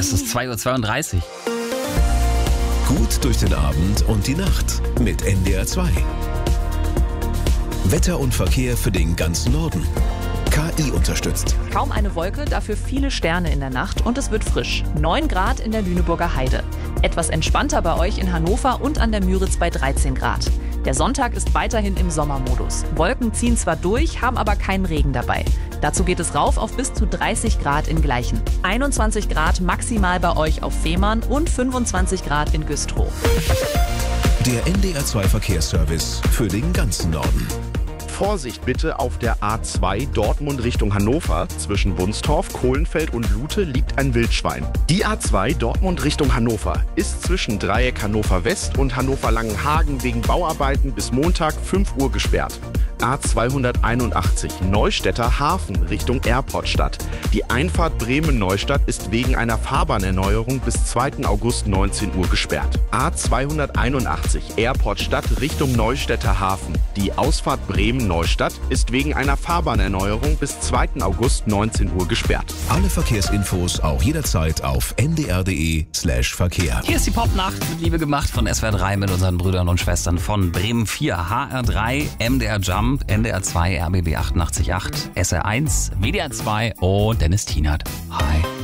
Es ist 2:32 Uhr. Gut durch den Abend und die Nacht mit NDR 2. Wetter und Verkehr für den ganzen Norden. KI unterstützt. Kaum eine Wolke, dafür viele Sterne in der Nacht und es wird frisch. 9 Grad in der Lüneburger Heide. Etwas entspannter bei euch in Hannover und an der Müritz bei 13 Grad. Der Sonntag ist weiterhin im Sommermodus. Wolken ziehen zwar durch, haben aber keinen Regen dabei. Dazu geht es rauf auf bis zu 30 Grad in Gleichen. 21 Grad maximal bei euch auf Fehmarn und 25 Grad in Güstrow. Der NDR 2 Verkehrsservice für den ganzen Norden. Vorsicht bitte auf der A2 Dortmund Richtung Hannover. Zwischen Wunstorf, Kohlenfeld und Lute liegt ein Wildschwein. Die A2 Dortmund Richtung Hannover ist zwischen Dreieck Hannover West und Hannover Langenhagen wegen Bauarbeiten bis Montag 5 Uhr gesperrt. A281 Neustädter Hafen Richtung Airportstadt. Die Einfahrt Bremen-Neustadt ist wegen einer Fahrbahnerneuerung bis 2. August 19 Uhr gesperrt. A281 Airportstadt Richtung Neustädter Hafen. Die Ausfahrt Bremen-Neustadt ist wegen einer Fahrbahnerneuerung bis 2. August 19 Uhr gesperrt. Alle Verkehrsinfos auch jederzeit auf ndr.de/Verkehr. Hier ist die Popnacht, Liebe gemacht von SWR 3 mit unseren Brüdern und Schwestern von Bremen 4, HR 3, MDR Jump, NDR 2, RBB 88.8, SR1, WDR 2 und Dennis Tienert. Hi.